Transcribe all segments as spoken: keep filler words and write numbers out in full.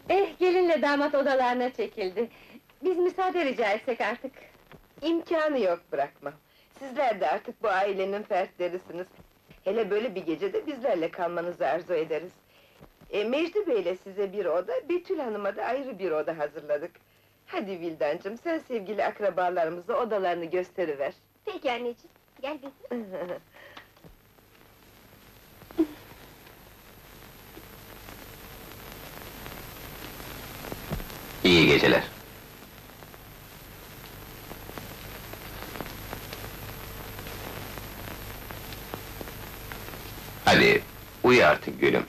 Eh, gelinle damat odalarına çekildi. Biz müsaade rica etsek artık. İmkanı yok, bırakmam. Sizler de artık bu ailenin fertlerisiniz. Hele böyle bir gecede bizlerle kalmanızı arzu ederiz. E, Mecdi Bey'le size bir oda, Betül Hanım'a da ayrı bir oda hazırladık. Hadi Vildancığım, sen sevgili akrabalarımıza odalarını gösteriver. Peki anneciğim, gel Betül. İyi geceler. Hadi, uyu artık gülüm.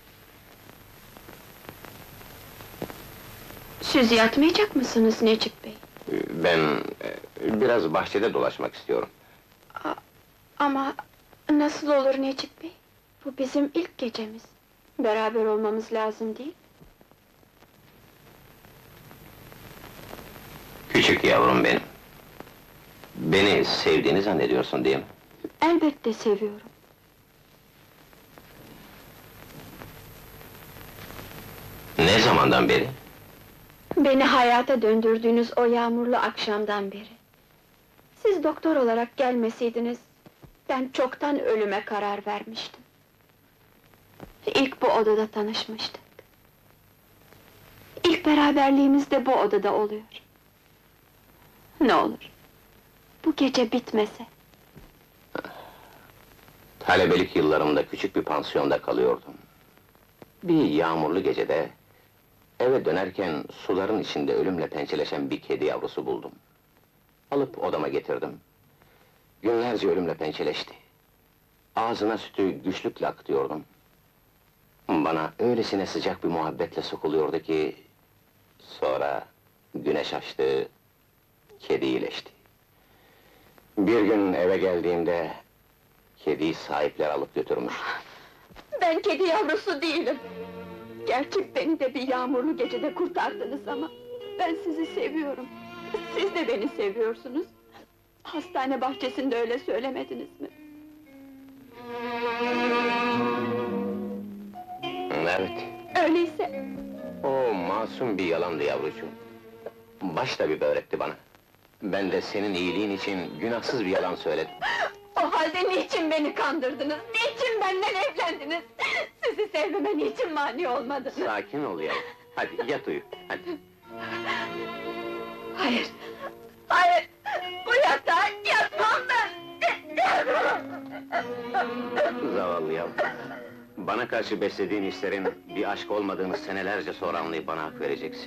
Siz yatmayacak mısınız Necip Bey? Ben e, biraz bahçede dolaşmak istiyorum. Ama nasıl olur Necip Bey? Bu bizim ilk gecemiz. Beraber olmamız lazım değil. Küçük yavrum benim. Beni sevdiğini zannediyorsun değil mi? Elbette seviyorum. Ne zamandan beri? Beni hayata döndürdüğünüz o yağmurlu akşamdan beri. Siz doktor olarak gelmeseydiniz, ben çoktan ölüme karar vermiştim. İlk bu odada tanışmıştık. İlk beraberliğimiz de bu odada oluyor. Ne olur, bu gece bitmese. Talebelik yıllarımda küçük bir pansiyonda kalıyordum. Bir yağmurlu gecede, eve dönerken suların içinde ölümle pençeleşen bir kedi yavrusu buldum. Alıp odama getirdim. Günlerce ölümle pençeleşti. Ağzına sütü güçlükle akıtıyordum. Bana öylesine sıcak bir muhabbetle sokuluyordu ki... Sonra güneş açtı, kedi iyileşti. Bir gün eve geldiğimde... Kediyi sahipler alıp götürmüş. Ben kedi yavrusu değilim. Gerçek beni de bir yağmurlu gecede kurtardınız ama... Ben sizi seviyorum. Siz de beni seviyorsunuz. Hastane bahçesinde öyle söylemediniz mi? Evet. Öyleyse... O masum bir yalandı yavrucuğum. Baş tabibi öğretti bana. Ben de senin iyiliğin için günahsız bir yalan söyledim. O halde niçin beni kandırdınız? Niçin benden evlendiniz? Sizi sevmeme niçin mani olmadınız? Sakin ol yavrum. Hadi yat uyu, hadi. Hayır! Hayır! Bu yatağa yatmam ben! Zavallı yavrum. Bana karşı beslediğin hislerin bir aşk olmadığını senelerce sonra anlayıp bana hak vereceksin.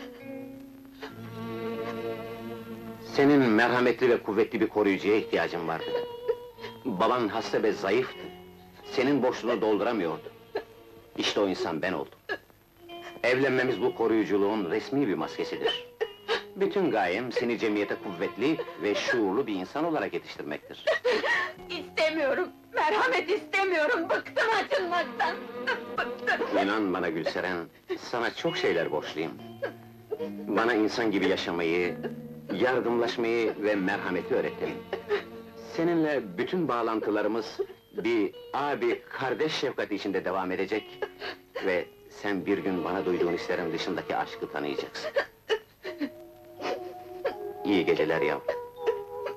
Senin merhametli ve kuvvetli bir koruyucuya ihtiyacın vardı. Baban hasta ve zayıftı. Senin boşluğunu dolduramıyordu. İşte o insan ben oldum. Evlenmemiz bu koruyuculuğun resmi bir maskesidir. Bütün gayem seni cemiyete kuvvetli ve şuurlu bir insan olarak yetiştirmektir. İstemiyorum! Merhamet istemiyorum! Bıktım acınmaktan! Bıktım! İnan bana Gülseren, sana çok şeyler borçluyum. Bana insan gibi yaşamayı, yardımlaşmayı ve merhameti öğrettin. Seninle bütün bağlantılarımız bir abi, kardeş şefkati içinde devam edecek ve sen bir gün bana duyduğun hislerin dışındaki aşkı tanıyacaksın. İyi geceler yavrum.